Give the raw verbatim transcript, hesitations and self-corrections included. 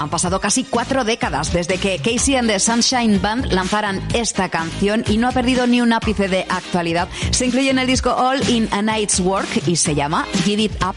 Han pasado casi cuatro décadas desde que Casey and the Sunshine Band lanzaran esta canción y no ha perdido ni un ápice de actualidad. Se incluye en el disco All in a Night's Work y se llama Give It Up.